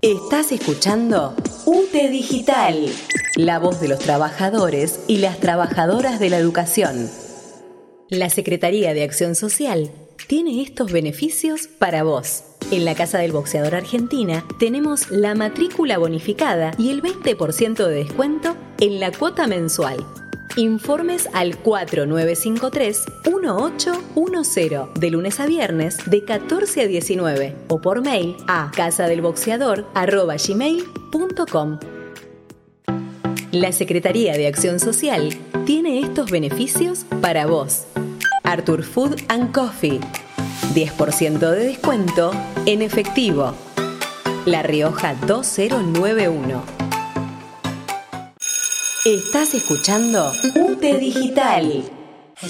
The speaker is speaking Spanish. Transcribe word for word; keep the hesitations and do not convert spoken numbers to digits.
Estás escuchando U T E Digital, la voz de los trabajadores y las trabajadoras de la educación. La Secretaría de Acción Social tiene estos beneficios para vos. En la Casa del Boxeador Argentina tenemos la matrícula bonificada y el veinte por ciento de descuento en la cuota mensual. Informes al cuatro nueve cinco tres, uno ocho uno cero de lunes a viernes de catorce a diecinueve o por mail a casadelboxeador arroba gmail punto com. La Secretaría de Acción Social tiene estos beneficios para vos. Artur Food and Coffee, diez por ciento de descuento en efectivo. La Rioja dos cero nueve uno. Estás escuchando U T E Digital.